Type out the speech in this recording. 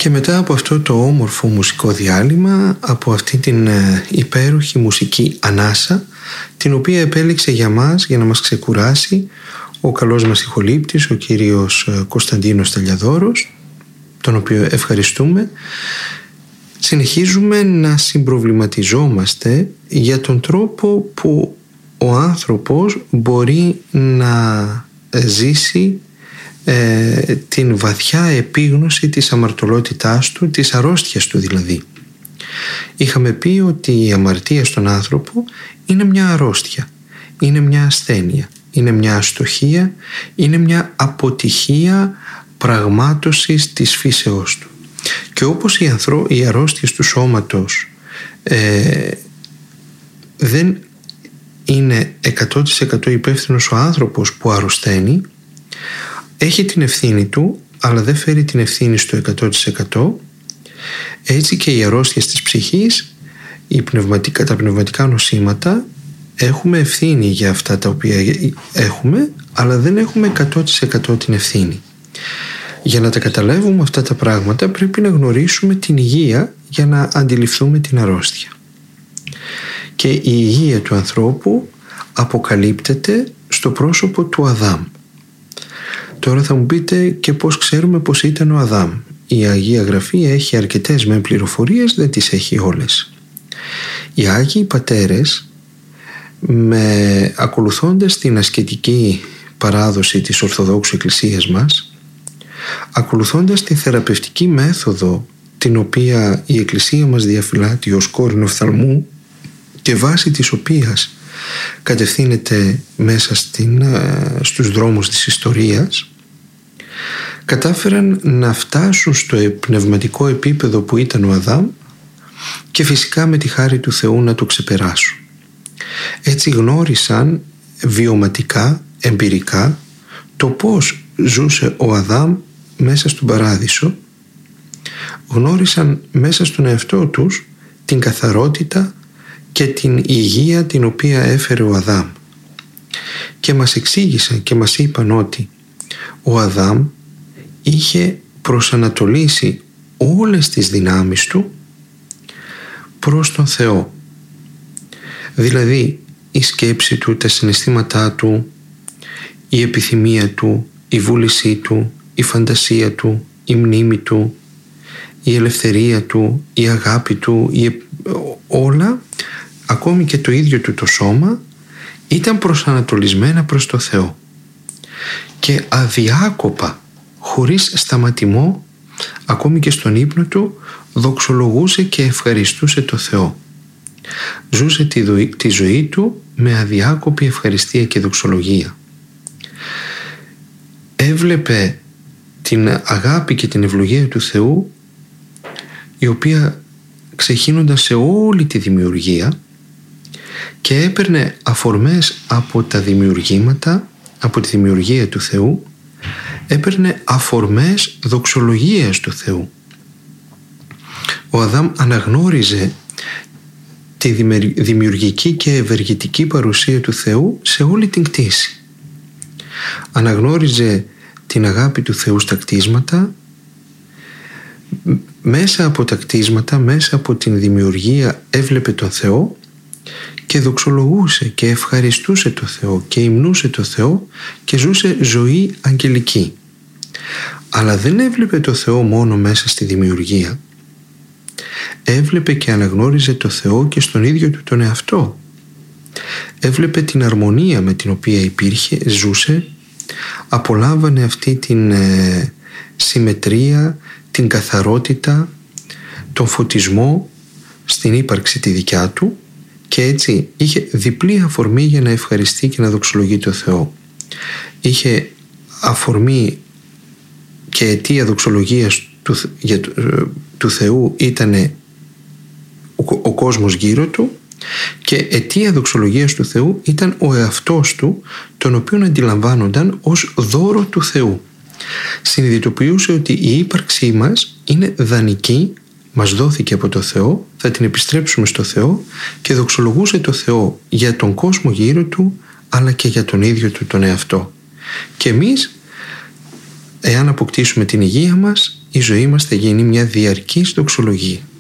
Και μετά από αυτό το όμορφο μουσικό διάλειμμα, από αυτή την υπέροχη μουσική ανάσα, την οποία επέλεξε για μας, για να μας ξεκουράσει, ο καλός μας ηχολήπτης, ο κύριος Κωνσταντίνος Ταλιαδόρος, τον οποίο ευχαριστούμε, συνεχίζουμε να συμπροβληματιζόμαστε για τον τρόπο που ο άνθρωπος μπορεί να ζήσει την βαθιά επίγνωση της αμαρτωλότητάς του, της αρρώστιας του δηλαδή. Είχαμε πει ότι η αμαρτία στον άνθρωπο είναι μια αρρώστια, είναι μια ασθένεια, είναι μια αστοχία, είναι μια αποτυχία πραγμάτωσης της φύσεώς του. Και όπως οι αρρώστιες του σώματος δεν είναι 100% υπεύθυνος ο άνθρωπος που αρρωσταίνει, έχει την ευθύνη του, αλλά δεν φέρει την ευθύνη στο 100%. Έτσι και οι αρρώστιες της ψυχής, τα πνευματικά νοσήματα, έχουμε ευθύνη για αυτά τα οποία έχουμε, αλλά δεν έχουμε 100% την ευθύνη. Για να τα καταλάβουμε αυτά τα πράγματα πρέπει να γνωρίσουμε την υγεία για να αντιληφθούμε την αρρώστια. Και η υγεία του ανθρώπου αποκαλύπτεται στο πρόσωπο του Αδάμ. Τώρα θα μου πείτε, και πώς ξέρουμε πως ήταν ο Αδάμ? Η Αγία Γραφή έχει αρκετές με πληροφορίες, δεν τις έχει όλες. Οι Άγιοι Πατέρες, ακολουθώντας την ασκητική παράδοση της Ορθοδόξου Εκκλησίας μας, ακολουθώντας τη θεραπευτική μέθοδο την οποία η Εκκλησία μας διαφυλάττει ως κόρηνο οφθαλμού και βάσει της οποίας κατευθύνεται μέσα στους δρόμους της ιστορίας, κατάφεραν να φτάσουν στο πνευματικό επίπεδο που ήταν ο Αδάμ και φυσικά με τη χάρη του Θεού να το ξεπεράσουν. Έτσι γνώρισαν βιωματικά, εμπειρικά, το πώς ζούσε ο Αδάμ μέσα στον παράδεισο, γνώρισαν μέσα στον εαυτό τους την καθαρότητα και την υγεία την οποία έφερε ο Αδάμ, και μας εξήγησαν και μας είπαν ότι ο Αδάμ είχε προσανατολίσει όλες τις δυνάμεις του προς τον Θεό. Δηλαδή η σκέψη του, τα συναισθήματά του, η επιθυμία του, η βούλησή του, η φαντασία του, η μνήμη του, η ελευθερία του, η αγάπη του, όλα, ακόμη και το ίδιο του το σώμα, ήταν προσανατολισμένα προς το Θεό. Και αδιάκοπα, χωρίς σταματημό, ακόμη και στον ύπνο του, δοξολογούσε και ευχαριστούσε το Θεό. Ζούσε τη ζωή του με αδιάκοπη ευχαριστία και δοξολογία. Έβλεπε την αγάπη και την ευλογία του Θεού, η οποία ξεχύνονταν σε όλη τη δημιουργία, και έπαιρνε αφορμές από τα δημιουργήματα, από τη δημιουργία του Θεού, έπαιρνε αφορμές δοξολογίας του Θεού. Ο Αδάμ αναγνώριζε τη δημιουργική και ευεργετική παρουσία του Θεού σε όλη την κτήση. Αναγνώριζε την αγάπη του Θεού στα κτίσματα, μέσα από τα κτίσματα, μέσα από την δημιουργία έβλεπε τον Θεό και δοξολογούσε και ευχαριστούσε το Θεό και υμνούσε το Θεό και ζούσε ζωή αγγελική. Αλλά δεν έβλεπε το Θεό μόνο μέσα στη δημιουργία. Έβλεπε και αναγνώριζε το Θεό και στον ίδιο του τον εαυτό. Έβλεπε την αρμονία με την οποία ζούσε, απολάμβανε αυτή την συμμετρία, την καθαρότητα, τον φωτισμό στην ύπαρξη τη δικιά του, και έτσι είχε διπλή αφορμή για να ευχαριστεί και να δοξολογεί το Θεό. Είχε αφορμή και αιτία δοξολογίας του Θεού ήταν ο κόσμος γύρω του, και αιτία δοξολογίας του Θεού ήταν ο εαυτός του, τον οποίον αντιλαμβάνονταν ως δώρο του Θεού. Συνειδητοποιούσε ότι η ύπαρξή μας είναι δανεική, μας δόθηκε από το Θεό, θα την επιστρέψουμε στο Θεό, και δοξολογούσε το Θεό για τον κόσμο γύρω του, αλλά και για τον ίδιο του τον εαυτό. Και εμείς Εάν αποκτήσουμε την υγεία μας, η ζωή μας θα γίνει μια διαρκής δοξολογία.